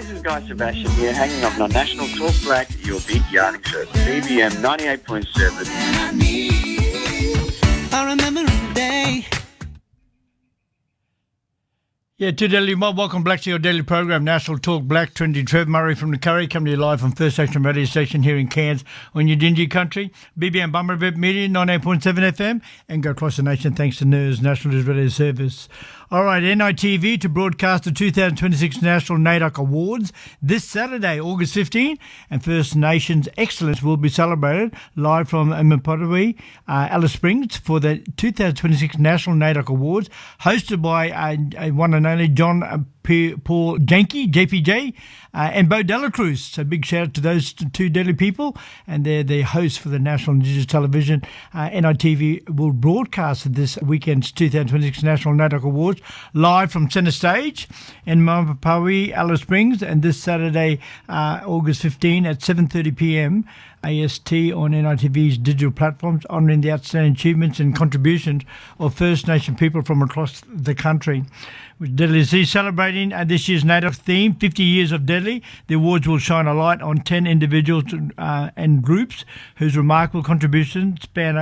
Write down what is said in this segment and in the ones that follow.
this is Guy Sebastian here, hanging up on National Talk Black, your big yarning show, BBM 98.7. I remember the day. Yeah, to Daily Mob, welcome back to your daily program, National Talk Black. Trinity Trev Murray from the Curry, coming to you live from First Action Radio Station here in Cairns on your Dingy Country, BBM Bummerbip Media, 98.7 FM, and go across the nation thanks to NERS, National News Radio Service. All right, NITV to broadcast the 2026 National NAIDOC Awards this Saturday, August 15, and First Nations Excellence will be celebrated live from Mapotowee, Alice Springs, for the 2026 National NAIDOC Awards, hosted by one and only John Paul Janke, JPJ, and Bo Delacruz. So big shout out to those two deadly people, and they're the hosts for the National Indigenous Television. NITV will broadcast this weekend's 2026 National NAIDOC Awards live from Centre Stage in Mapotowee, Alice Springs, and this Saturday, August 15 at 7:30 p.m. AST on NITV's digital platforms, honouring the outstanding achievements and contributions of First Nation people from across the country. With Deadly Z celebrating this year's NAIDOC theme, 50 years of Deadly, the awards will shine a light on 10 individuals and groups whose remarkable contributions span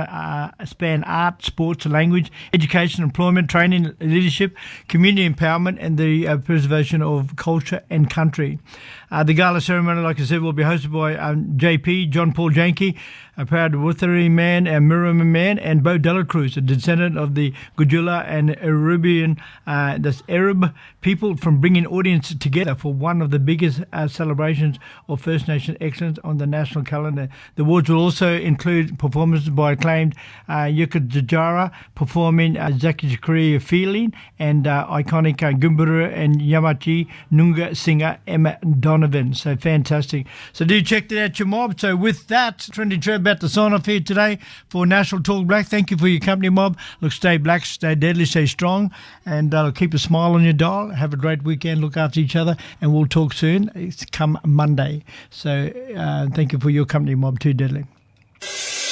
art, sports, language, education, employment, training, leadership, community empowerment, and the preservation of culture and country. The gala ceremony, like I said, will be hosted by JP, John Paul Janke, a proud Wuthering man and Murruman man, and Bo Delacruz, a descendant of the Gujula and Arabian, that's Arab people, from bringing audience together for one of the biggest celebrations of First Nation excellence on the national calendar. The awards will also include performances by acclaimed Yuka Jajara performing Zaki Jakuri feeling, and iconic Gumburu and Yamachi Nunga singer Emma Donovan. So fantastic. So do check that out, your mob. So with that, Trinity Trev about to sign off here today for National Talk Black. Thank you for your company, mob. Look, stay black, stay deadly, stay strong, and keep a smile on your dial. Have a great weekend. Look after each other, and we'll talk soon. It's come Monday. So thank you for your company, mob. Too deadly.